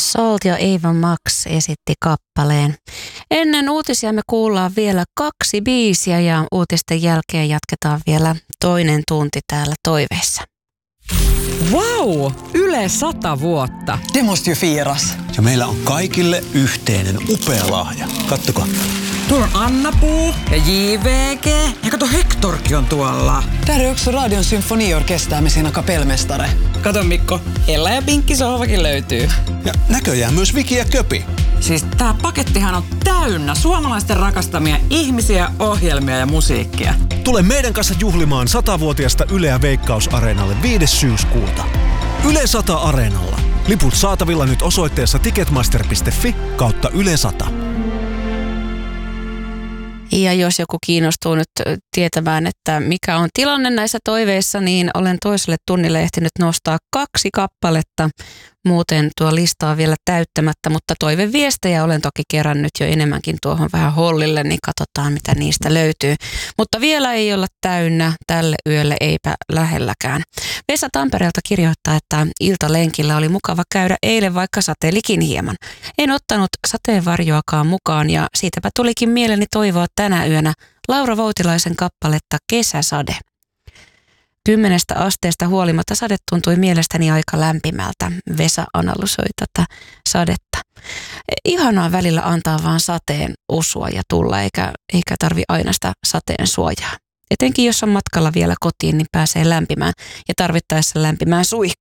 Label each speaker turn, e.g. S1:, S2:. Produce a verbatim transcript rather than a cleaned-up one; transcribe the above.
S1: Salt ja Ava Max esitti kappaleen. Ennen uutisia me kuullaan vielä kaksi biisiä ja uutisten jälkeen jatketaan vielä toinen tunti täällä toiveissa.
S2: Wow! Yle sata vuotta.
S3: Det måste ju firas.
S4: Ja meillä on kaikille yhteinen upea lahja. Kattokaa.
S2: Tuolla on Anna-Puu ja J V G. Ja kato, Hektorkin on tuolla.
S3: Där är också Radion symfoniorkester med sina kapellmästare.
S2: Kato Mikko, Ella ja Pinkki sohvakin löytyy.
S4: Ja näköjään myös Viki ja Köpi.
S2: Siis tää pakettihan on täynnä suomalaisten rakastamia ihmisiä, ohjelmia ja musiikkia.
S5: Tule meidän kanssa juhlimaan satavuotiaasta Yleä Veikkaus-areenalle viides syyskuuta. Yle sata Areenalla. Liput saatavilla nyt osoitteessa ticketmaster piste fi kautta Yle sata.
S1: Ja jos joku kiinnostuu nyt tietämään, että mikä on tilanne näissä toiveissa, niin olen toiselle tunnille ehtinyt nostaa kaksi kappaletta. Muuten tuo lista on vielä täyttämättä, mutta toiveviestejä olen toki kerännyt jo enemmänkin tuohon vähän hollille, niin katsotaan mitä niistä löytyy. Mutta vielä ei olla täynnä tälle yölle, eipä lähelläkään. Vesa Tampereelta kirjoittaa, että iltalenkillä oli mukava käydä eilen, vaikka sateelikin hieman. En ottanut sateenvarjoakaan mukaan ja siitäpä tulikin mieleni toivoa tänä yönä Laura Voutilaisen kappaletta Kesäsade. Kymmenestä asteesta huolimatta sade tuntui mielestäni aika lämpimältä. Vesa analysoi tätä sadetta. Ihanaa välillä antaa vaan sateen osua ja tulla, eikä, eikä tarvi aina sitä sateen suojaa. Etenkin jos on matkalla vielä kotiin, niin pääsee lämpimään ja tarvittaessa lämpimään suihkuun.